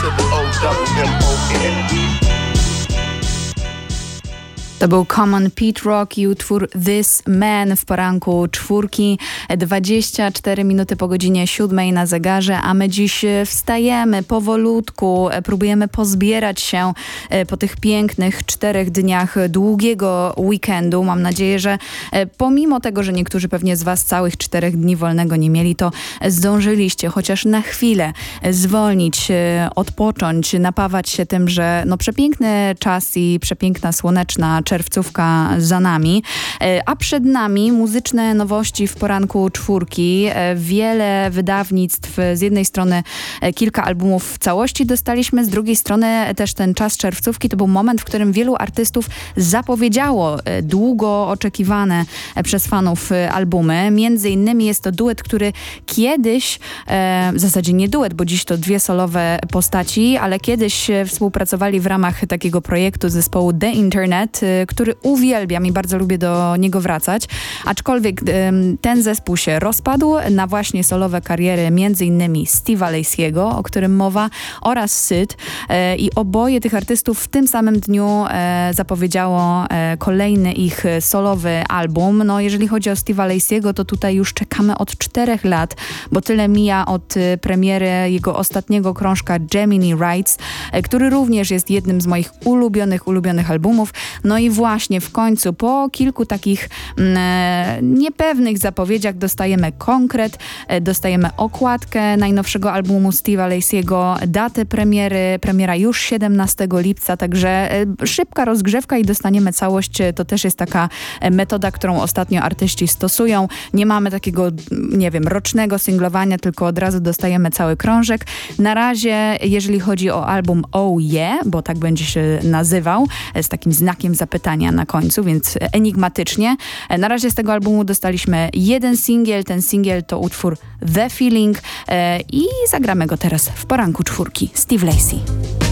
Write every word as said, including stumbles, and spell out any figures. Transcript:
triple O, double M O N. To był Common Pete Rock i utwór This Man w poranku czwórki. dwadzieścia cztery minuty po godzinie siódmej na zegarze, a my dziś wstajemy powolutku, próbujemy pozbierać się po tych pięknych czterech dniach długiego weekendu. Mam nadzieję, że pomimo tego, że niektórzy pewnie z was całych czterech dni wolnego nie mieli, to zdążyliście chociaż na chwilę zwolnić, odpocząć, napawać się tym, że no przepiękny czas i przepiękna słoneczna czerwcówka za nami, a przed nami muzyczne nowości w poranku czwórki. Wiele wydawnictw, z jednej strony kilka albumów w całości dostaliśmy, z drugiej strony też ten czas czerwcówki to był moment, w którym wielu artystów zapowiedziało długo oczekiwane przez fanów albumy. Między innymi jest to duet, który kiedyś, w zasadzie nie duet, bo dziś to dwie solowe postaci, ale kiedyś współpracowali w ramach takiego projektu zespołu The Internet, który uwielbiam i bardzo lubię do niego wracać. Aczkolwiek ten zespół się rozpadł na właśnie solowe kariery między innymi Steve'a Lacy'ego, o którym mowa, oraz Syd. I oboje tych artystów w tym samym dniu zapowiedziało kolejny ich solowy album. No jeżeli chodzi o Steve'a Lacy'ego, to tutaj już czekamy od czterech lat, bo tyle mija od premiery jego ostatniego krążka Gemini Rights, który również jest jednym z moich ulubionych, ulubionych albumów. No i właśnie w końcu po kilku takich mm, niepewnych zapowiedziach dostajemy konkret, dostajemy okładkę najnowszego albumu Steve'a Lacy'ego, datę premiery, premiera już siedemnastego lipca, także szybka rozgrzewka i dostaniemy całość. To też jest taka metoda, którą ostatnio artyści stosują. Nie mamy takiego, nie wiem, rocznego singlowania, tylko od razu dostajemy cały krążek. Na razie, jeżeli chodzi o album Oh Yeah, bo tak będzie się nazywał, z takim znakiem zapytania na końcu, więc enigmatycznie. Na razie z tego albumu dostaliśmy jeden singiel. Ten singiel to utwór The Feeling i zagramy go teraz w poranku czwórki. Steve Lacy.